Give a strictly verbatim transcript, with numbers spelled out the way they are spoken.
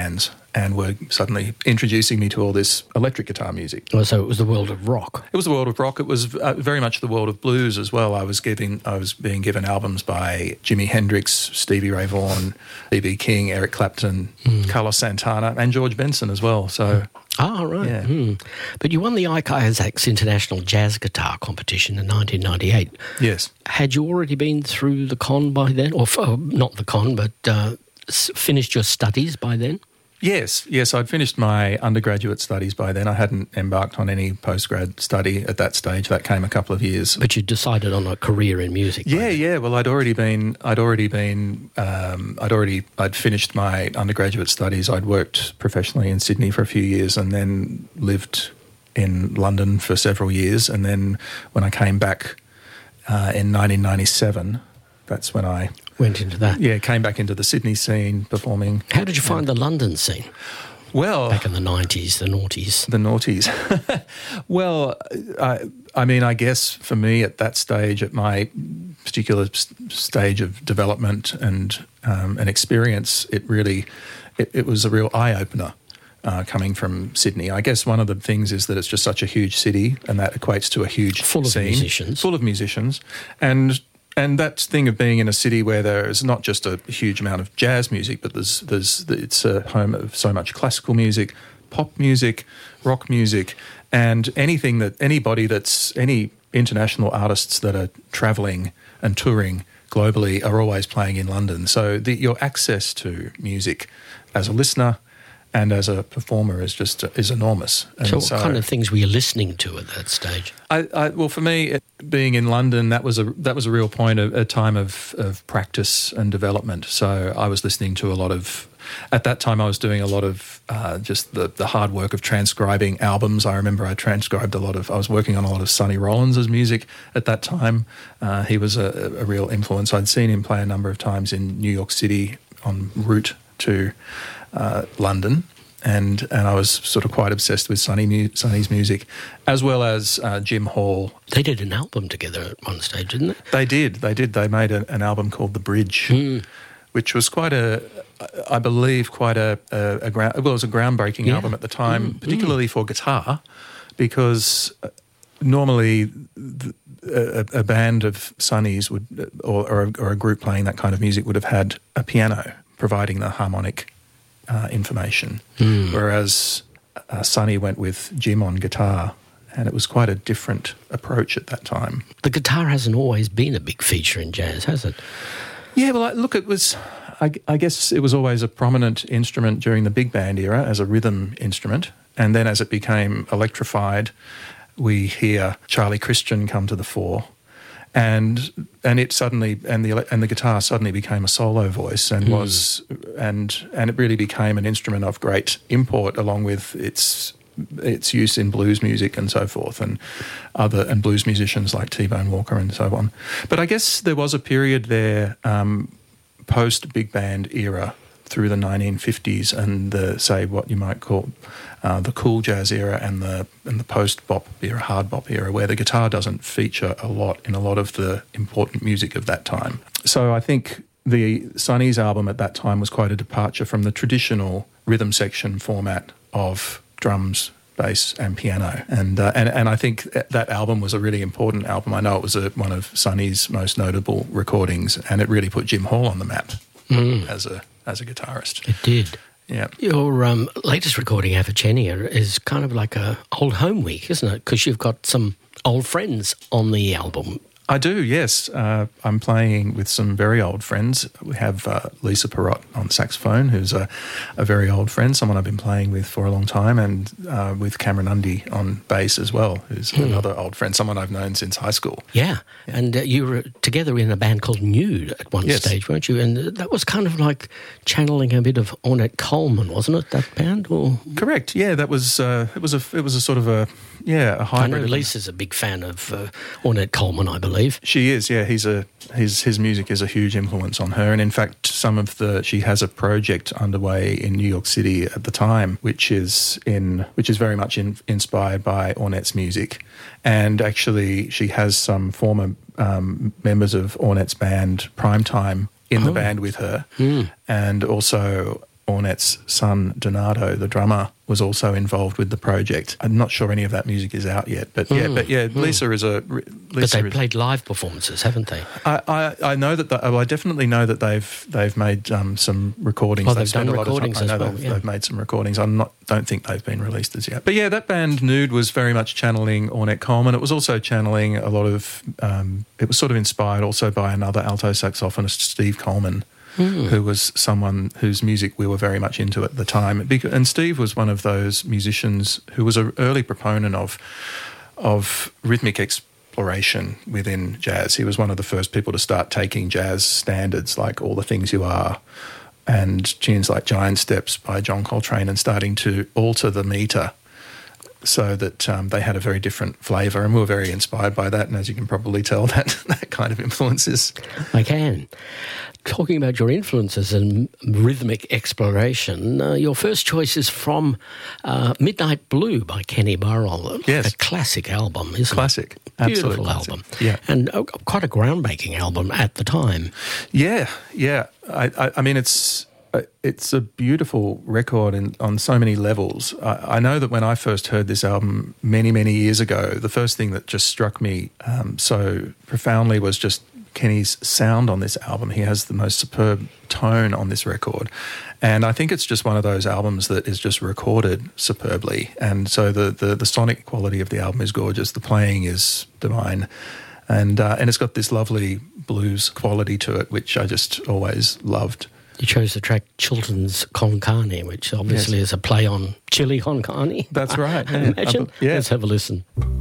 bands and were suddenly introducing me to all this electric guitar music. Oh, so it was the world of rock. It was the world of rock. It was uh, very much the world of blues as well. I was giving, I was being given albums by Jimi Hendrix, Stevie Ray Vaughan, B B King, Eric Clapton, mm. Carlos Santana, and George Benson as well. So, ah, right. Yeah. Mm. But you won the Ike Isaacs International Jazz Guitar Competition in nineteen ninety-eight. Yes. Had you already been through the con by then, or uh, not the con, but uh, finished your studies by then? Yes, yes, I'd finished my undergraduate studies by then. I hadn't embarked on any postgrad study at that stage. That came a couple of years. But you decided on a career in music. Yeah, yeah. Well, I'd already been, I'd already been, um, I'd already, I'd finished my undergraduate studies. I'd worked professionally in Sydney for a few years, and then lived in London for several years. And then when I came back uh, in nineteen ninety-seven, that's when I went into that. Yeah, came back into the Sydney scene performing. How did you find the London scene? Well, back in the nineties, the noughties. The noughties. Well, I, I mean, I guess for me at that stage, at my particular st- stage of development and um, and experience, it really, it, it was a real eye-opener. Uh, coming from Sydney. I guess one of the things is that it's just such a huge city, and that equates to a huge full of scene. musicians. Full of musicians. And And that thing of being in a city where there is not just a huge amount of jazz music, but there's there's it's a home of so much classical music, pop music, rock music, and anything that anybody that's any international artists that are travelling and touring globally are always playing in London. So the, your access to music as a listener and as a performer is just is enormous. And so what so, kind of things were you listening to at that stage? I, I, well, for me, it, being in London, that was a that was a real point, a, a time of, of practice and development. So I was listening to a lot of, at that time I was doing a lot of uh, just the, the hard work of transcribing albums. I remember I transcribed a lot of, I was working on a lot of Sonny Rollins' music at that time. Uh, he was a, a real influence. I'd seen him play a number of times in New York City en route to Uh, London, and and I was sort of quite obsessed with Sonny mu- Sonny's music, as well as uh, Jim Hall. They did an album together at one stage, didn't they? They did, they did. They made a, an album called The Bridge, mm. which was quite a, I believe, quite a, a, a ground, well, it was a groundbreaking yeah. album at the time, mm. particularly mm. for guitar, because normally the, a, a band of Sonny's would, or, or, a, or a group playing that kind of music would have had a piano providing the harmonic Uh, information, mm. whereas uh, Sonny went with Jim on guitar, and it was quite a different approach at that time. The guitar hasn't always been a big feature in jazz, has it? Yeah, well, look, it was, I, I guess it was always a prominent instrument during the big band era as a rhythm instrument, and then as it became electrified, we hear Charlie Christian come to the fore. And and it suddenly and the and the guitar suddenly became a solo voice and mm. was and and it really became an instrument of great import, along with its its use in blues music and so forth, and other and blues musicians like T-Bone Walker and so on. But I guess there was a period there um, post big band era through the nineteen fifties and the say what you might call uh, the cool jazz era and the and the post bop era, hard bop era, where the guitar doesn't feature a lot in a lot of the important music of that time. So I think the Sonny's album at that time was quite a departure from the traditional rhythm section format of drums, bass and piano. And uh, and and I think that album was a really important album. I know it was a, one of Sonny's most notable recordings, and it really put Jim Hall on the map mm. as a as a guitarist. It did. Yeah. Your um, latest recording, Avicennia, is kind of like a old home week, isn't it? Because you've got some old friends on the album. I do, yes. Uh, I'm playing with some very old friends. We have uh, Lisa Perrott on saxophone, who's a, a very old friend, someone I've been playing with for a long time, and uh, with Cameron Undy on bass as well, who's hmm. another old friend, someone I've known since high school. Yeah, yeah. and uh, you were together in a band called Nude at one yes. stage, weren't you? And that was kind of like channeling a bit of Ornette Coleman, wasn't it, that band? Or correct, yeah, that was, uh, it was a it was a sort of a, yeah, a hybrid. I know Lisa's a big fan of uh, Ornette Coleman, I believe. She is, yeah. He's a his his music is a huge influence on her, and in fact, some of the she has a project underway in New York City at the time, which is in which is very much in, inspired by Ornette's music, and actually, she has some former um, members of Ornette's band Primetime in the oh. band with her, mm. and also Ornette's son, Donato, the drummer, was also involved with the project. I'm not sure any of that music is out yet, but yeah, mm, but yeah, Lisa mm. is a. Lisa but they've is, played live performances, haven't they? I, I, I know that. The, well, I definitely know that they've they've made um, some recordings. Oh, they've, they've done recordings as well. They've, yeah. they've made some recordings. I'm not. Don't think they've been released as yet. But yeah, that band Nude was very much channeling Ornette Coleman. It was also channeling a lot of. Um, it was sort of inspired also by another alto saxophonist, Steve Coleman. Mm. Who was someone whose music we were very much into at the time. And Steve was one of those musicians who was an early proponent of of rhythmic exploration within jazz. He was one of the first people to start taking jazz standards like All the Things You Are and tunes like Giant Steps by John Coltrane and starting to alter the meter so that um, they had a very different flavour, and we were very inspired by that. And as you can probably tell, that, that kind of influences. I can. Talking about your influences and rhythmic exploration, uh, your first choice is from uh, Midnight Blue by Kenny Burrell. Yes. A classic album, isn't classic. it? Classic. Beautiful classic. album. Yeah. And uh, quite a groundbreaking album at the time. Yeah, yeah. I, I, I mean, it's it's a beautiful record in, on so many levels. I, I know that when I first heard this album many, many years ago, the first thing that just struck me um, so profoundly was just Kenny's sound on this album. He has the most superb tone on this record. And I think it's just one of those albums that is just recorded superbly. And so the, the, the sonic quality of the album is gorgeous. The playing is divine. And, uh, and it's got this lovely blues quality to it, which I just always loved. You chose the track Chilton's Con Carne, which obviously yes. is a play on Chili Con Carne. That's right. I imagine. Yeah. Let's have a listen.